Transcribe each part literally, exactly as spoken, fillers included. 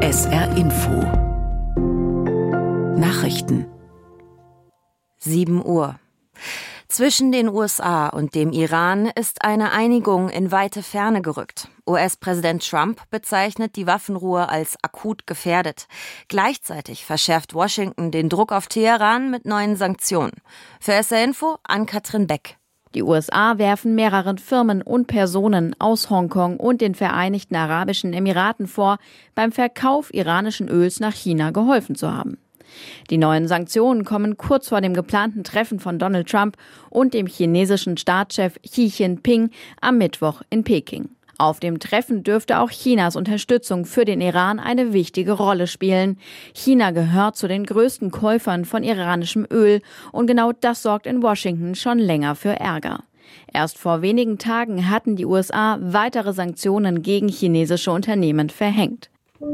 S R Info Nachrichten. sieben Uhr. Zwischen den U S A und dem Iran ist eine Einigung in weite Ferne gerückt. U S-Präsident Trump bezeichnet die Waffenruhe als akut gefährdet. Gleichzeitig verschärft Washington den Druck auf Teheran mit neuen Sanktionen. Für S R Info Ann-Kathrin Beck. Die U S A werfen mehreren Firmen und Personen aus Hongkong und den Vereinigten Arabischen Emiraten vor, beim Verkauf iranischen Öls nach China geholfen zu haben. Die neuen Sanktionen kommen kurz vor dem geplanten Treffen von Donald Trump und dem chinesischen Staatschef Xi Jinping am Mittwoch in Peking. Auf dem Treffen dürfte auch Chinas Unterstützung für den Iran eine wichtige Rolle spielen. China gehört zu den größten Käufern von iranischem Öl und genau das sorgt in Washington schon länger für Ärger. Erst vor wenigen Tagen hatten die U S A weitere Sanktionen gegen chinesische Unternehmen verhängt.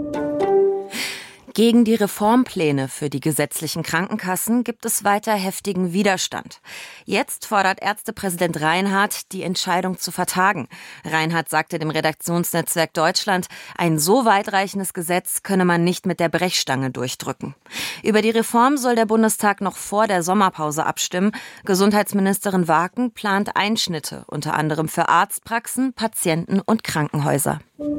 Gegen die Reformpläne für die gesetzlichen Krankenkassen gibt es weiter heftigen Widerstand. Jetzt fordert Ärztepräsident Reinhardt, die Entscheidung zu vertagen. Reinhardt sagte dem Redaktionsnetzwerk Deutschland, ein so weitreichendes Gesetz könne man nicht mit der Brechstange durchdrücken. Über die Reform soll der Bundestag noch vor der Sommerpause abstimmen. Gesundheitsministerin Waken plant Einschnitte, unter anderem für Arztpraxen, Patienten und Krankenhäuser.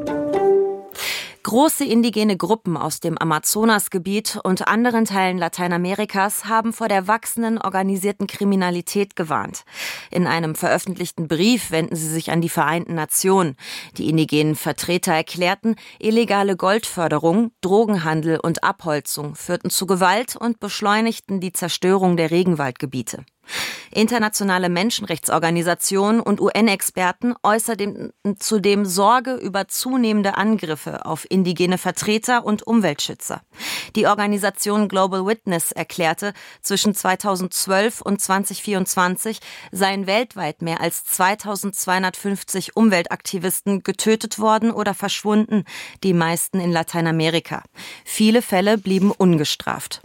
Große indigene Gruppen aus dem Amazonasgebiet und anderen Teilen Lateinamerikas haben vor der wachsenden organisierten Kriminalität gewarnt. In einem veröffentlichten Brief wenden sie sich an die Vereinten Nationen. Die indigenen Vertreter erklärten, illegale Goldförderung, Drogenhandel und Abholzung führten zu Gewalt und beschleunigten die Zerstörung der Regenwaldgebiete. Internationale Menschenrechtsorganisationen und U N-Experten äußerten zudem Sorge über zunehmende Angriffe auf indigene Vertreter und Umweltschützer. Die Organisation Global Witness erklärte, zwischen zweitausendzwölf und zweitausendvierundzwanzig seien weltweit mehr als zweitausendzweihundertfünfzig Umweltaktivisten getötet worden oder verschwunden, die meisten in Lateinamerika. Viele Fälle blieben ungestraft.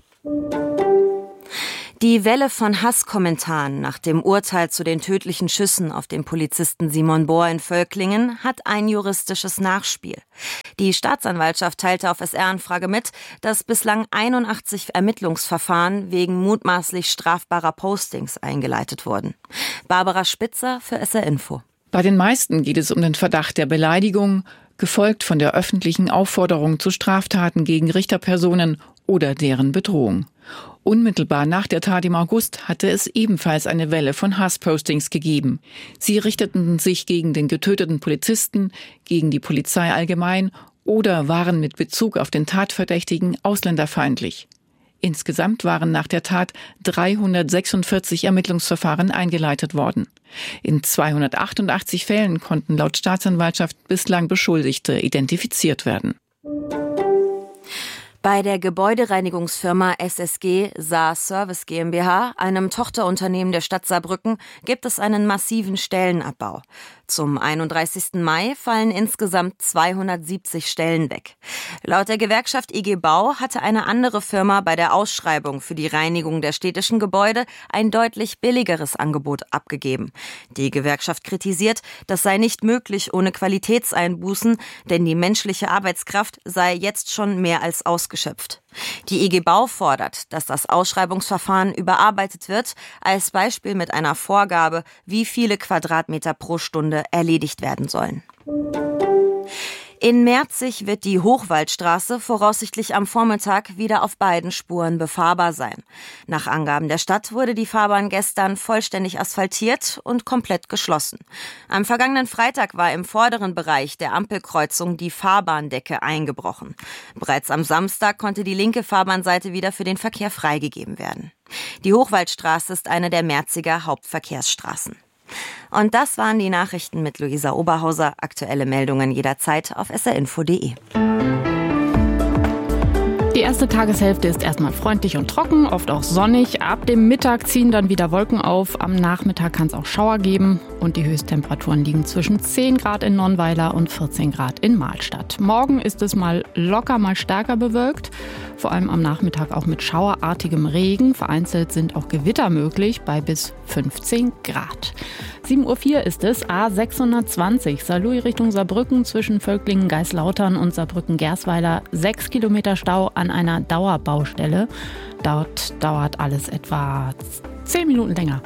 Die Welle von Hasskommentaren nach dem Urteil zu den tödlichen Schüssen auf den Polizisten Simon Bohr in Völklingen hat ein juristisches Nachspiel. Die Staatsanwaltschaft teilte auf S R-Anfrage mit, dass bislang einundachtzig Ermittlungsverfahren wegen mutmaßlich strafbarer Postings eingeleitet wurden. Barbara Spitzer für S R Info. Bei den meisten geht es um den Verdacht der Beleidigung, gefolgt von der öffentlichen Aufforderung zu Straftaten gegen Richterpersonen oder deren Bedrohung. Unmittelbar nach der Tat im August hatte es ebenfalls eine Welle von Hasspostings gegeben. Sie richteten sich gegen den getöteten Polizisten, gegen die Polizei allgemein oder waren mit Bezug auf den Tatverdächtigen ausländerfeindlich. Insgesamt waren nach der Tat dreihundertsechsundvierzig Ermittlungsverfahren eingeleitet worden. In zweihundertachtundachtzig Fällen konnten laut Staatsanwaltschaft bislang Beschuldigte identifiziert werden. Bei der Gebäudereinigungsfirma S S G Saar Service GmbH, einem Tochterunternehmen der Stadt Saarbrücken, gibt es einen massiven Stellenabbau. Zum einunddreißigsten Mai fallen insgesamt zweihundertsiebzig Stellen weg. Laut der Gewerkschaft I G Bau hatte eine andere Firma bei der Ausschreibung für die Reinigung der städtischen Gebäude ein deutlich billigeres Angebot abgegeben. Die Gewerkschaft kritisiert, das sei nicht möglich ohne Qualitätseinbußen, denn die menschliche Arbeitskraft sei jetzt schon mehr als ausgeschöpft. Die I G Bau fordert, dass das Ausschreibungsverfahren überarbeitet wird, als Beispiel mit einer Vorgabe, wie viele Quadratmeter pro Stunde erledigt werden sollen. In Merzig wird die Hochwaldstraße voraussichtlich am Vormittag wieder auf beiden Spuren befahrbar sein. Nach Angaben der Stadt wurde die Fahrbahn gestern vollständig asphaltiert und komplett geschlossen. Am vergangenen Freitag war im vorderen Bereich der Ampelkreuzung die Fahrbahndecke eingebrochen. Bereits am Samstag konnte die linke Fahrbahnseite wieder für den Verkehr freigegeben werden. Die Hochwaldstraße ist eine der Merziger Hauptverkehrsstraßen. Und das waren die Nachrichten mit Luisa Oberhauser. Aktuelle Meldungen jederzeit auf s r info punkt d e. Die erste Tageshälfte ist erstmal freundlich und trocken, oft auch sonnig. Ab dem Mittag ziehen dann wieder Wolken auf. Am Nachmittag kann es auch Schauer geben. und die Höchsttemperaturen liegen zwischen zehn Grad in Nonnweiler und vierzehn Grad in Mahlstadt. Morgen ist es mal locker, mal stärker bewölkt, vor allem am Nachmittag auch mit schauerartigem Regen. Vereinzelt sind auch Gewitter möglich bei bis fünfzehn Grad. sieben Uhr vier ist es, A sechshundertzwanzig, Saarlouis Richtung Saarbrücken zwischen Völklingen, Geislautern und Saarbrücken-Gersweiler. Sechs Kilometer Stau an einer Dauerbaustelle. Dort dauert alles etwa zehn Minuten länger.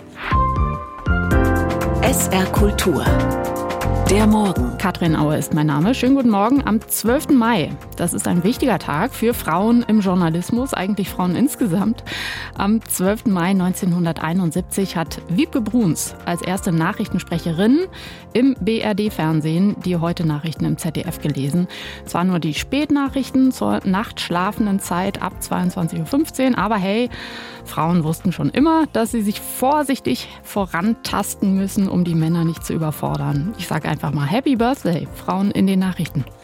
S R Kultur. Der Morgen. Katrin Aue ist mein Name. Schönen guten Morgen am zwölften Mai. Das ist ein wichtiger Tag für Frauen im Journalismus, eigentlich Frauen insgesamt. Am zwölften Mai neunzehnhunderteinundsiebzig hat Wiebke Bruns als erste Nachrichtensprecherin im B R D-Fernsehen die Heute-Nachrichten im Z D F gelesen. Zwar nur die Spätnachrichten zur nachtschlafenden Zeit ab zweiundzwanzig Uhr fünfzehn, aber hey, Frauen wussten schon immer, dass sie sich vorsichtig vorantasten müssen, um die Männer nicht zu überfordern. Ich sage einfach mal Happy Birthday, Frauen in den Nachrichten.